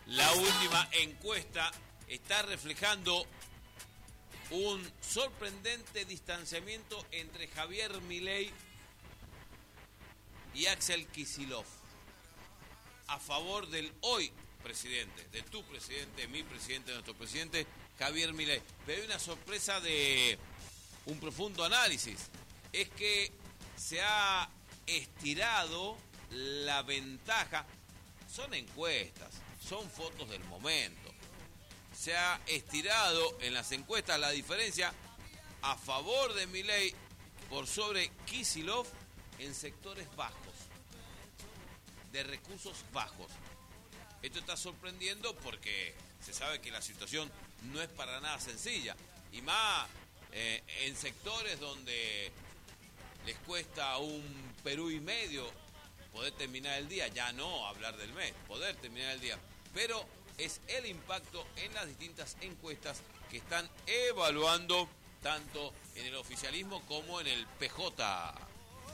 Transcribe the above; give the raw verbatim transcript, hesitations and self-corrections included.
La última encuesta está reflejando un sorprendente distanciamiento entre Javier Milei y Axel Kicillof a favor del hoy presidente, de tu presidente, mi presidente, nuestro presidente, Javier Milei. Pero hay una sorpresa de un profundo análisis. Es que se ha estirado la ventaja. Son encuestas, son fotos del momento. Se ha estirado en las encuestas la diferencia a favor de Milei por sobre Kicillof en sectores bajos, de recursos bajos. Esto está sorprendiendo porque se sabe que la situación no es para nada sencilla. Y más eh, en sectores donde les cuesta un Perú y medio poder terminar el día, ya no hablar del mes, poder terminar el día. Pero es el impacto en las distintas encuestas que están evaluando tanto en el oficialismo como en el P J.